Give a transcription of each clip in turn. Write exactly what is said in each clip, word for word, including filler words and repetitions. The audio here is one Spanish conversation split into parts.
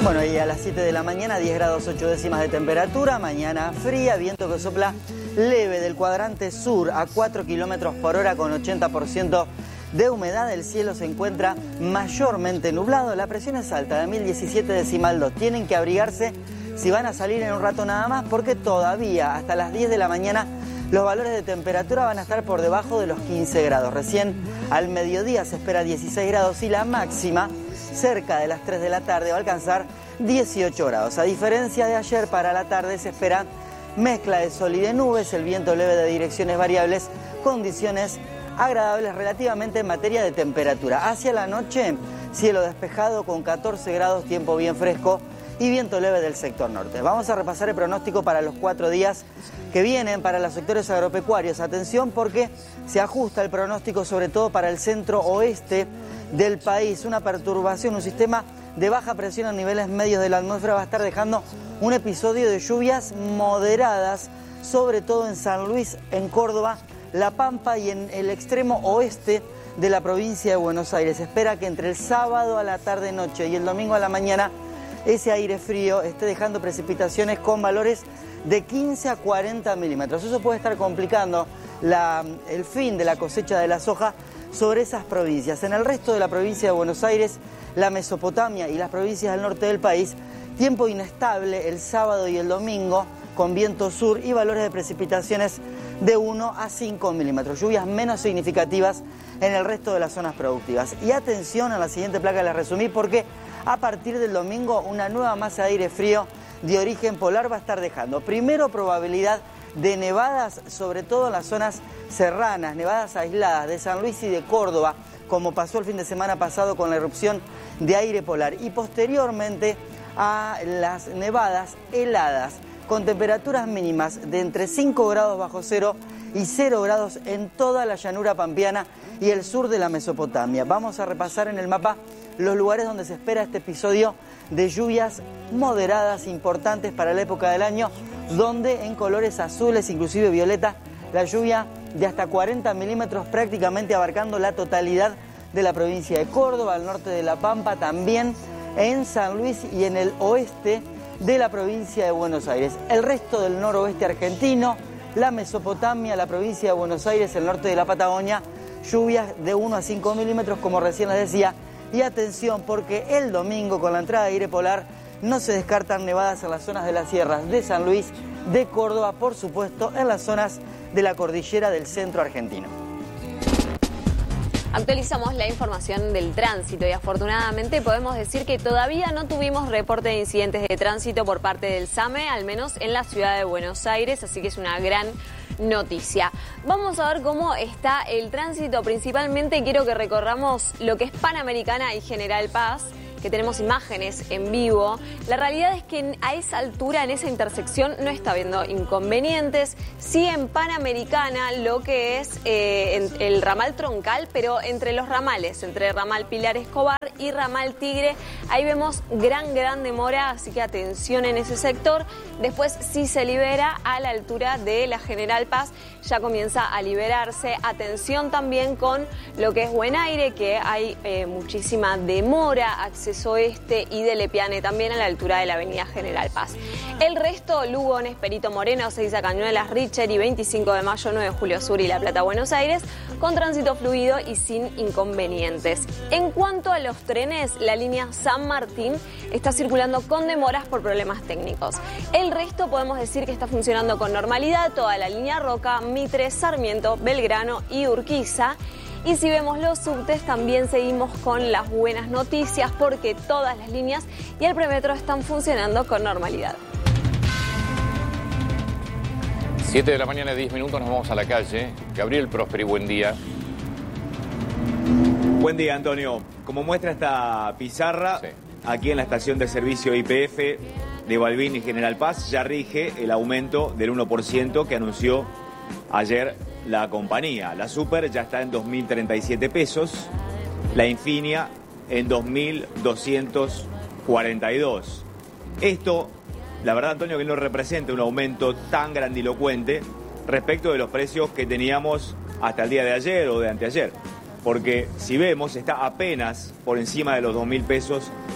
Bueno, y a las siete de la mañana, diez grados ocho décimas de temperatura, mañana fría, viento que sopla leve del cuadrante sur a cuatro kilómetros por hora con ochenta por ciento de humedad. El cielo se encuentra mayormente nublado, la presión es alta de mil diecisiete decimal dos. Tienen que abrigarse si van a salir en un rato nada más, porque todavía hasta las diez de la mañana los valores de temperatura van a estar por debajo de los quince grados. Recién al mediodía se espera dieciséis grados y la máxima cerca de las tres de la tarde va a alcanzar dieciocho grados. A diferencia de ayer, para la tarde se espera mezcla de sol y de nubes, el viento leve de direcciones variables, condiciones agradables relativamente en materia de temperatura. Hacia la noche, cielo despejado con catorce grados, tiempo bien fresco y viento leve del sector norte. Vamos a repasar el pronóstico para los cuatro días que vienen para los sectores agropecuarios. Atención, porque se ajusta el pronóstico sobre todo para el centro oeste del país. Una perturbación, un sistema de baja presión a niveles medios de la atmósfera va a estar dejando un episodio de lluvias moderadas, sobre todo en San Luis, en Córdoba, La Pampa y en el extremo oeste de la provincia de Buenos Aires. Se espera que entre el sábado a la tarde-noche y el domingo a la mañana ese aire frío esté dejando precipitaciones con valores de quince a cuarenta milímetros. Eso puede estar complicando la, el fin de la cosecha de la soja sobre esas provincias. En el resto de la provincia de Buenos Aires, la Mesopotamia y las provincias del norte del país, tiempo inestable el sábado y el domingo con viento sur y valores de precipitaciones de uno a cinco milímetros. Lluvias menos significativas en el resto de las zonas productivas. Y atención, a la siguiente placa les resumí porque a partir del domingo una nueva masa de aire frío de origen polar va a estar dejando primero probabilidad de nevadas, sobre todo en las zonas serranas, nevadas aisladas de San Luis y de Córdoba, como pasó el fin de semana pasado con la erupción de aire polar, y posteriormente a las nevadas heladas, con temperaturas mínimas de entre cinco grados bajo cero y cero grados en toda la llanura pampeana y el sur de la Mesopotamia. Vamos a repasar en el mapa los lugares donde se espera este episodio de lluvias moderadas importantes para la época del año, donde en colores azules, inclusive violeta, la lluvia de hasta cuarenta milímetros, prácticamente abarcando la totalidad de la provincia de Córdoba, al norte de La Pampa, también en San Luis y en el oeste de la provincia de Buenos Aires. El resto del noroeste argentino, la Mesopotamia, la provincia de Buenos Aires, el norte de la Patagonia, lluvias de uno a cinco milímetros, como recién les decía. Y atención, porque el domingo, con la entrada de aire polar, no se descartan nevadas en las zonas de las sierras de San Luis, de Córdoba, por supuesto, en las zonas de la cordillera del centro argentino. Actualizamos la información del tránsito y afortunadamente podemos decir que todavía no tuvimos reporte de incidentes de tránsito por parte del SAME, al menos en la ciudad de Buenos Aires, así que es una gran noticia. Vamos a ver cómo está el tránsito. Principalmente quiero que recorramos lo que es Panamericana y General Paz, que tenemos imágenes en vivo. La realidad es que a esa altura, en esa intersección, no está habiendo inconvenientes. Sí, en Panamericana, lo que es eh, en el ramal troncal, pero entre los ramales, entre ramal Pilar Escobar y ramal Tigre, ahí vemos gran, gran demora, así que atención en ese sector. Después sí se libera a la altura de la General Paz, ya comienza a liberarse. Atención también con lo que es Buen Aire, que hay eh, muchísima demora, acceso oeste y de Lepiane también a la altura de la avenida General Paz. El resto, Lugones, Perito Moreno, Seiza Cañuelas, Richer y veinticinco de mayo, nueve de julio Sur y La Plata, Buenos Aires, con tránsito fluido y sin inconvenientes. En cuanto a los trenes, la línea San Martín está circulando con demoras por problemas técnicos. El resto podemos decir que está funcionando con normalidad, toda la línea Roca, Mitre, Sarmiento, Belgrano y Urquiza. Y si vemos los subtes, también seguimos con las buenas noticias porque todas las líneas y el premetro están funcionando con normalidad. siete de la mañana, diez minutos, nos vamos a la calle. Gabriel Prosperi, buen día. Buen día, Antonio. Como muestra esta pizarra, sí, aquí en la estación de servicio Y P F de Balbín y General Paz ya rige el aumento del uno por ciento que anunció ayer la compañía. La Super ya está en dos mil treinta y siete pesos, la Infinia en dos mil doscientos cuarenta y dos. Esto, la verdad, Antonio, que no representa un aumento tan grandilocuente respecto de los precios que teníamos hasta el día de ayer o de anteayer. Porque si vemos, está apenas por encima de los dos mil pesos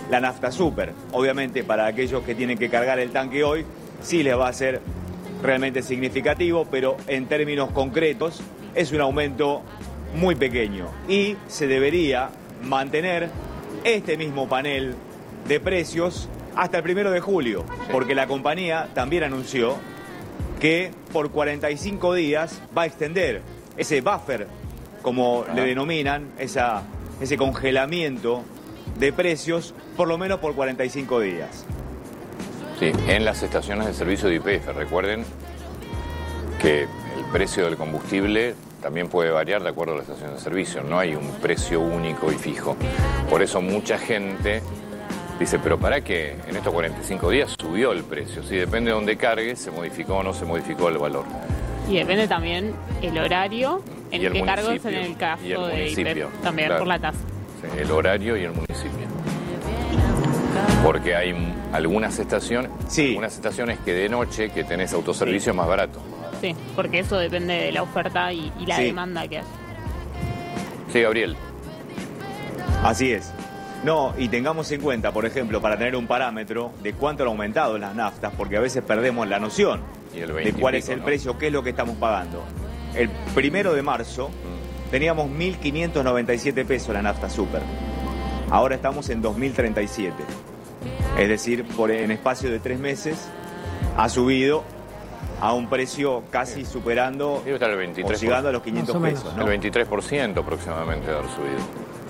la nafta super. Obviamente para aquellos que tienen que cargar el tanque hoy, sí les va a ser realmente significativo, pero en términos concretos es un aumento muy pequeño y se debería mantener este mismo panel de precios hasta el primero de julio, porque la compañía también anunció que por cuarenta y cinco días va a extender ese buffer, como le denominan, esa, ese congelamiento de precios, por lo menos por cuarenta y cinco días. Sí, en las estaciones de servicio de Y P F, recuerden que el precio del combustible también puede variar de acuerdo a la estación de servicio, no hay un precio único y fijo. Por eso mucha gente dice, pero ¿para qué? En estos cuarenta y cinco días subió el precio. Si depende de dónde cargue, se modificó o no se modificó el valor. Y depende también el horario en el que cargo es en el caso de I P F, también claro, por la tasa. Sí, el horario y el municipio. Porque hay algunas estaciones, sí. algunas estaciones que de noche que tenés autoservicio sí. más barato. Sí, porque eso depende de la oferta y, y la sí. demanda que hay. Sí, Gabriel. Así es. No, y tengamos en cuenta, por ejemplo, para tener un parámetro de cuánto han aumentado las naftas, porque a veces perdemos la noción y el de cuál pico, es el ¿no? precio, qué es lo que estamos pagando. El primero de marzo mm. teníamos mil quinientos noventa y siete pesos la nafta super. Ahora estamos en dos mil treinta y siete. Es decir, por, en espacio de tres meses ha subido a un precio casi superando Debe estar el veintitrés por ciento, o llegando a los quinientos pesos, ¿no? El veintitrés por ciento aproximadamente de haber subido.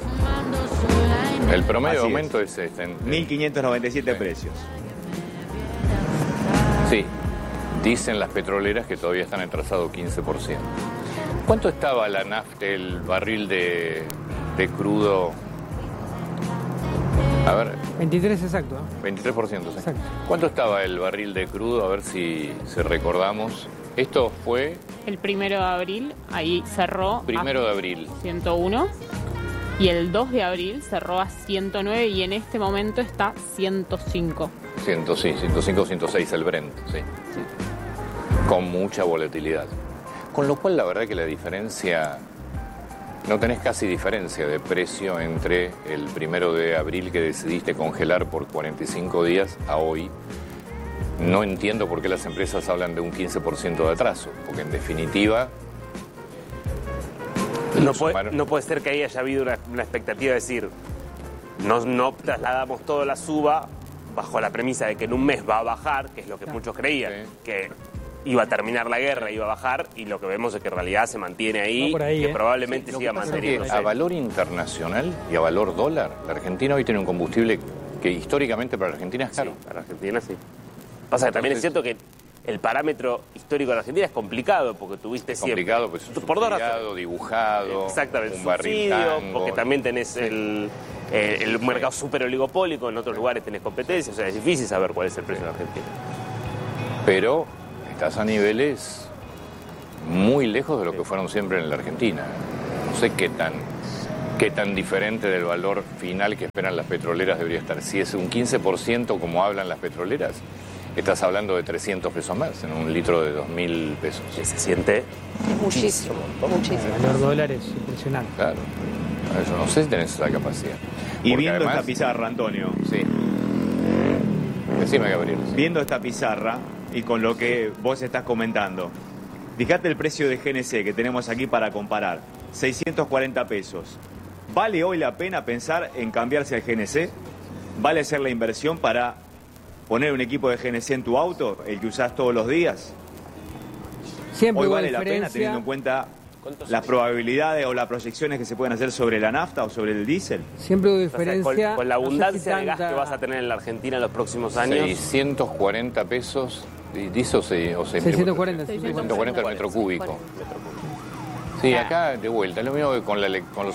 El promedio Así de aumento es, es este. En, mil quinientos noventa y siete sí. precios. Sí, dicen las petroleras que todavía están en trazado quince por ciento. ¿Cuánto estaba la nafta, el barril de, de crudo? A ver. veintitrés exacto. ¿eh? veintitrés por ciento, sí. Exacto. ¿Cuánto estaba el barril de crudo? A ver si, si recordamos. Esto fue... El primero de abril, ahí cerró Primero de abril. ciento uno. Y el dos de abril cerró a ciento nueve y en este momento está ciento cinco. ciento, sí, ciento cinco, ciento seis el Brent, sí. sí. Con mucha volatilidad. Con lo cual la verdad que la diferencia... No tenés casi diferencia de precio entre el primero de abril que decidiste congelar por cuarenta y cinco días a hoy. No entiendo por qué las empresas hablan de un quince por ciento de atraso, porque en definitiva... No puede, no puede ser que ahí haya habido una, una expectativa de decir, no, no trasladamos toda la suba bajo la premisa de que en un mes va a bajar, que es lo que muchos creían, sí. que iba a terminar la guerra, iba a bajar, y lo que vemos es que en realidad se mantiene ahí, no ahí que eh. probablemente sí, siga manteniéndose. A valor internacional y a valor dólar, la Argentina hoy tiene un combustible que históricamente para la Argentina es caro. Sí, para la Argentina sí. Pasa que también Entonces, es cierto que el parámetro histórico de la Argentina es complicado, porque tuviste es siempre... complicado, pues es por dos razones. Dibujado, exactamente, un subsidio, barril porque también tenés el, eh, el mercado súper oligopólico, en otros lugares tenés competencia, o sea, es difícil saber cuál es el precio de la Argentina. Pero estás a niveles muy lejos de lo que fueron siempre en la Argentina. No sé qué tan, qué tan diferente del valor final que esperan las petroleras debería estar. Si es un quince por ciento como hablan las petroleras, estás hablando de trescientos pesos más en un litro de dos mil pesos. ¿Qué se siente? Muchísimo, muchísimo. El valor dólar es impresionante. Claro, eso no sé si tenés esa capacidad. Y Porque viendo además, esta pizarra, Antonio. Sí. Decime, Gabriel. Sí. Viendo esta pizarra y con lo que vos estás comentando, fíjate el precio de G N C que tenemos aquí para comparar. seiscientos cuarenta pesos. ¿Vale hoy la pena pensar en cambiarse al G N C? ¿Vale hacer la inversión para poner un equipo de G N C en tu auto, el que usás todos los días? Siempre Hoy hubo vale la diferencia. pena teniendo en cuenta las probabilidades o las proyecciones que se pueden hacer sobre la nafta o sobre el diésel. Siempre hubo O sea, diferencia. con, con la abundancia no sé si de gas tanta... que vas a tener en la Argentina en los próximos años. seiscientos cuarenta pesos, ¿dice o seiscientos cuarenta? seiscientos cuarenta el metro cúbico. Sí, acá de vuelta, es lo mismo que con, la, con los